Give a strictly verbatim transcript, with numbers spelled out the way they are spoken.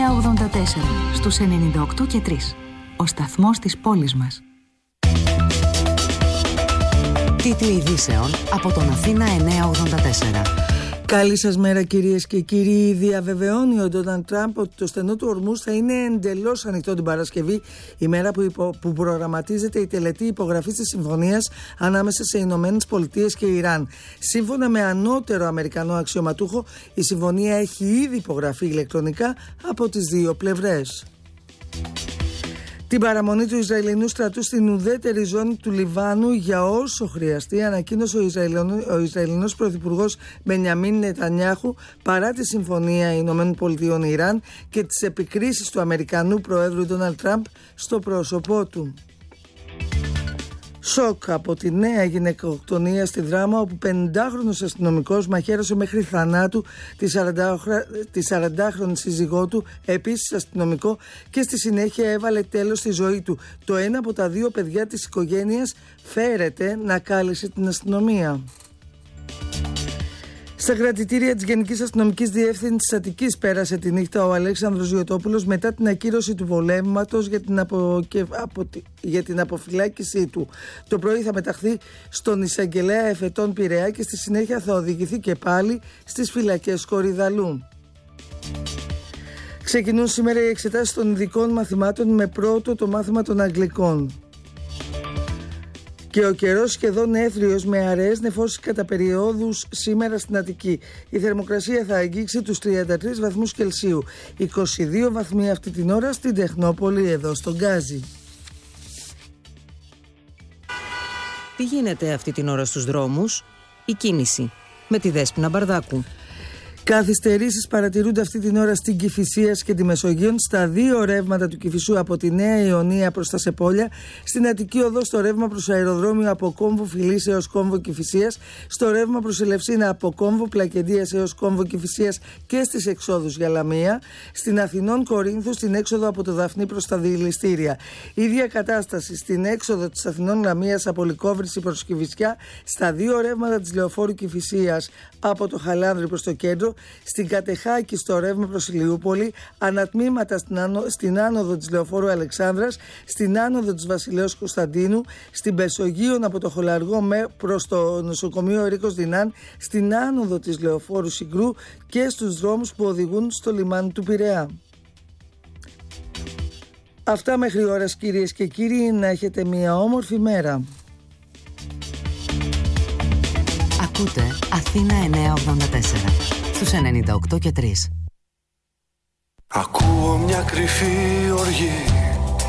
εννιά ογδόντα τέσσερα στους ενενήντα οκτώ και τρία. Ο σταθμός της πόλης μας. Τίτλοι ειδήσεων από τον Αθήνα εννιά ογδόντα τέσσερα. Καλή σας μέρα κυρίες και κύριοι. Διαβεβαιώνει ο Ντόναλντ Τραμπ ότι το στενό του Ορμούζ θα είναι εντελώς ανοιχτό την Παρασκευή, η μέρα που, υπο, που προγραμματίζεται η τελετή υπογραφής της συμφωνίας ανάμεσα σε Ηνωμένες Πολιτείες και Ιράν. Σύμφωνα με ανώτερο Αμερικανό αξιωματούχο, η συμφωνία έχει ήδη υπογραφεί ηλεκτρονικά από τις δύο πλευρές. Την παραμονή του Ισραηλινού στρατού στην ουδέτερη ζώνη του Λιβάνου για όσο χρειαστεί, ανακοίνωσε ο, Ισραηλινός, ο Ισραηλινός Πρωθυπουργός Μπενιαμίν Νετανιάχου, παρά τη συμφωνία Ηνωμένων Πολιτειών Ιράν και τις επικρίσεις του Αμερικανού Προέδρου Ντόναλντ Τραμπ στο πρόσωπό του. Σοκ από τη νέα γυναικοκτονία στη Δράμα, όπου πενηντάχρονος αστυνομικός μαχαίρωσε μέχρι θανάτου τη σαραντάχρονη σύζυγό του, επίσης αστυνομικό, και στη συνέχεια έβαλε τέλος στη ζωή του. Το ένα από τα δύο παιδιά της οικογένειας φέρεται να κάλεσε την αστυνομία. Στα κρατητήρια της Γενικής Αστυνομικής Διεύθυνσης Αττικής πέρασε τη νύχτα ο Αλέξανδρος Γιωτόπουλος μετά την ακύρωση του βολεύματος για την, απο... απο... για την αποφυλάκησή του. Το πρωί θα μεταχθεί στον εισαγγελέα Εφετών Πειραιά και στη συνέχεια θα οδηγηθεί και πάλι στις φυλακές Κορυδαλού. Ξεκινούν σήμερα οι εξετάσεις των ειδικών μαθημάτων με πρώτο το μάθημα των Αγγλικών. Και ο καιρός σχεδόν έθριος με αραιές νεφώσεις κατά περιόδους σήμερα στην Αττική. Η θερμοκρασία θα αγγίξει τους τριάντα τρεις βαθμούς Κελσίου. είκοσι δύο βαθμοί αυτή την ώρα στην Τεχνόπολη, εδώ στον Γκάζι. Τι γίνεται αυτή την ώρα στους δρόμους? Η κίνηση με τη Δέσποινα Μπαρδάκου. Καθυστερήσεις παρατηρούνται αυτή την ώρα στην Κηφισίας και τη Μεσογείων, στα δύο ρεύματα του Κηφισού από τη Νέα Ιωνία προς τα Σεπόλια, στην Αττική Οδό στο ρεύμα προς αεροδρόμιο από Κόμβο Φιλής έως Κόμβο Κηφισίας, στο ρεύμα προς Ελευσίνα από Κόμβο Πλακεντίας έως Κόμβο Κηφισίας και στις εξόδους για Λαμία, στην Αθηνών Κορίνθου στην έξοδο από το Δαφνί προς τα Διηλιστήρια. Ίδια κατάσταση στην έξοδο της Αθηνών Λαμίας από Λυκόβρηση προς Κηφισιά, στα δύο ρεύματα της Λεωφόρου Κηφισίας από το Χαλάνδρι προς το κέντρο, στην Κατεχάκη στο ρεύμα προς Ηλιούπολη, ανατμήματα στην, άνω, στην άνοδο της Λεωφόρου Αλεξάνδρας, στην άνοδο της Βασιλέως Κωνσταντίνου, στην Πεσογείων από το Χολαργό προς το νοσοκομείο Ρίκος Δινάν, στην άνοδο της Λεωφόρου Συγκρού και στους δρόμους που οδηγούν στο λιμάνι του Πειραιά. Αυτά μέχρι ώρας κυρίες και κύριοι, να έχετε μια όμορφη μέρα. Ακούτε Αθήνα εννιά ογδόντα τέσσερα στους ενενήντα οκτώ και τρία. Ακούω μια κρυφή οργή